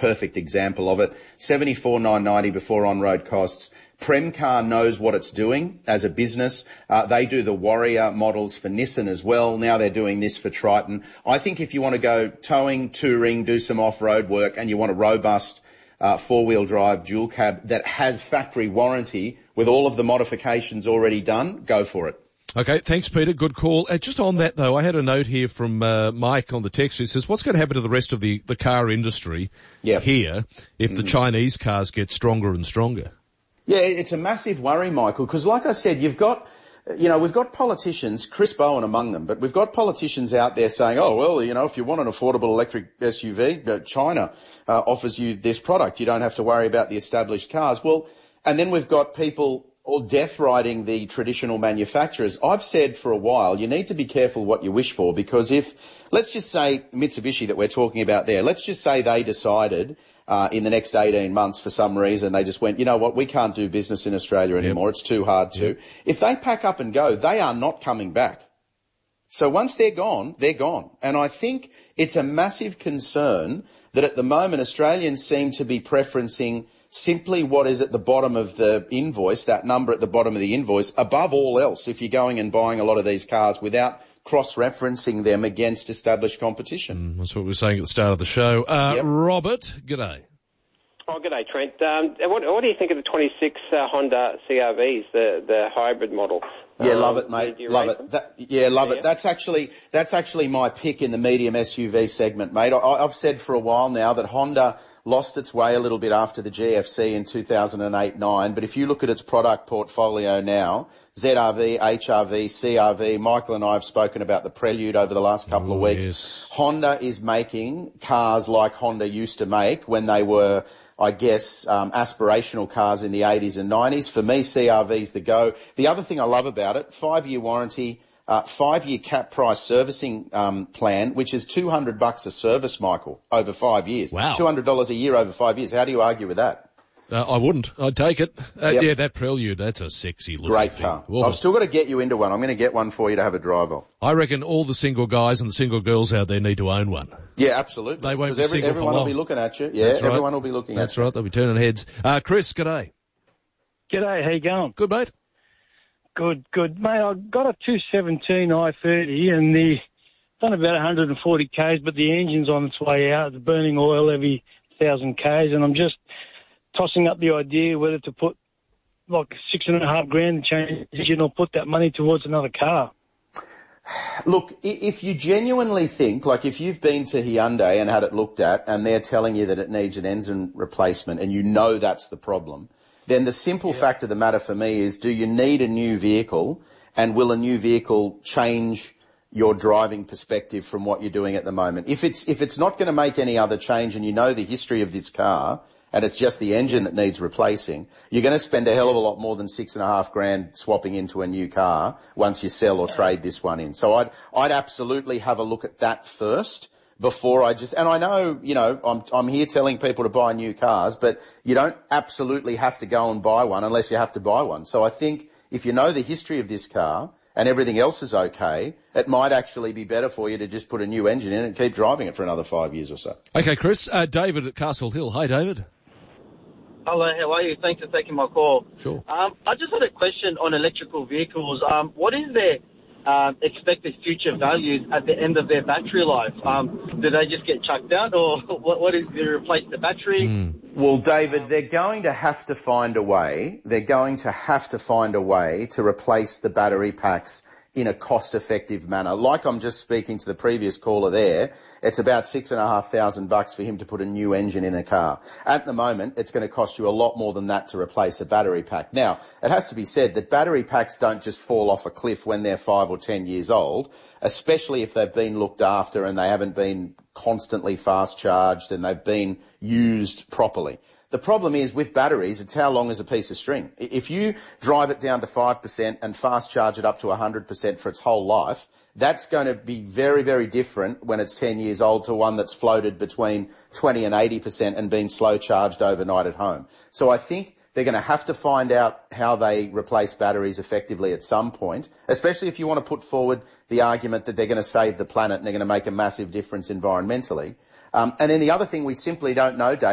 perfect example of it. 74,990 before on-road costs. Premcar knows what it's doing as a business. They do the Warrior models for Nissan as well. Now they're doing this for Triton. I think if you want to go towing, touring, do some off-road work, and you want a robust four-wheel drive dual cab that has factory warranty with all of the modifications already done, go for it. Okay, thanks, Peter. Good call. Just on that, though, I had a note here from Mike on the text who says, what's going to happen to the rest of the car industry here if the Chinese cars get stronger and stronger? Yeah, it's a massive worry, Michael, because like I said, we've got politicians, Chris Bowen among them, but we've got politicians out there saying, oh, well, if you want an affordable electric SUV, China offers you this product. You don't have to worry about the established cars. Well, and then we've got people or death riding the traditional manufacturers. I've said for a while, you need to be careful what you wish for, because let's just say Mitsubishi that we're talking about there, let's just say they decided in the next 18 months for some reason, they just went, you know what, we can't do business in Australia anymore. It's too hard to. If they pack up and go, they are not coming back. So once they're gone, they're gone. And I think it's a massive concern that at the moment Australians seem to be preferencing simply what is at the bottom of the invoice, that number at the bottom of the invoice, above all else, if you're going and buying a lot of these cars without cross-referencing them against established competition. That's what we were saying at the start of the show. Robert, g'day. Oh, g'day, Trent. What do you think of the 26 Honda CR-Vs, the hybrid model? Yeah, love it, mate. Love it. Love it. That's actually my pick in the medium SUV segment, mate. I've said for a while now that Honda lost its way a little bit after the GFC in 2008-9, but if you look at its product portfolio now, ZR-V, HR-V, CR-V, Michael and I have spoken about the Prelude over the last couple of weeks. Yes. Honda is making cars like Honda used to make when they were, I guess, aspirational cars in the 80s and 90s. For me, CR-V's the go. The other thing I love about it, 5-year warranty, 5-year cap price servicing plan, which is $200 a service, Michael, over 5 years. Wow. $200 a year over 5 years. How do you argue with that? I wouldn't. I'd take it. Yeah, that Prelude, that's a sexy looking Great thing. car. Whoa. I've still got to get you into one. I'm going to get one for you to have a drive of. I reckon all the single guys and the single girls out there need to own one. Yeah, absolutely. They won't be single everyone for long. will be looking at you. Yeah, That's everyone right. will be looking That's at you. right. They'll be turning heads. Chris, g'day. G'day, how you going? Good, mate. Good. Mate, I got a 217 i30 and done about 140 Ks, but the engine's on its way out. It's burning oil every 1,000 Ks, and I'm just tossing up the idea whether to put like $6,500 to change the engine or put that money towards another car. Look, if you genuinely think, like if you've been to Hyundai and had it looked at and they're telling you that it needs an engine replacement and you know that's the problem, then the simple fact of the matter for me is, do you need a new vehicle, and will a new vehicle change your driving perspective from what you're doing at the moment? If it's not going to make any other change and you know the history of this car and it's just the engine that needs replacing, you're going to spend a hell of a lot more than $6,500 swapping into a new car once you sell or trade this one in. So I'd absolutely have a look at that first before and I know, I'm here telling people to buy new cars, but you don't absolutely have to go and buy one unless you have to buy one. So I think if you know the history of this car and everything else is okay, it might actually be better for you to just put a new engine in and keep driving it for another 5 years or so. Okay, Chris. David at Castle Hill. Hi, David. Hello, how are you? Thanks for taking my call. Sure. I just had a question on electrical vehicles. What is their expected future values at the end of their battery life? Do they just get chucked out, or what is, do they replace the battery? Well, David, they're going to have to find a way. They're going to have to find a way to replace the battery packs in a cost-effective manner. Like I'm just speaking to the previous caller there, it's about $6,500 for him to put a new engine in a car. At the moment, it's going to cost you a lot more than that to replace a battery pack. Now, it has to be said that battery packs don't just fall off a cliff when they're 5 or 10 years old, especially if they've been looked after and they haven't been constantly fast charged and they've been used properly. The problem is with batteries, it's how long is a piece of string. If you drive it down to 5% and fast charge it up to 100% for its whole life, that's going to be very, very different when it's 10 years old to one that's floated between 20 and 80% and been slow charged overnight at home. So I think they're going to have to find out how they replace batteries effectively at some point, especially if you want to put forward the argument that they're going to save the planet and they're going to make a massive difference environmentally. And then the other thing we simply don't know, Dave,